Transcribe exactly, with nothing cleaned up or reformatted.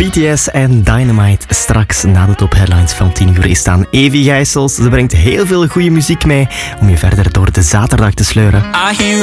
B T S en Dynamite. Straks na de top headlines van tien uur is staan Evie Gijsels. Ze brengt heel veel goede muziek mee om je verder door de zaterdag te sleuren. I hear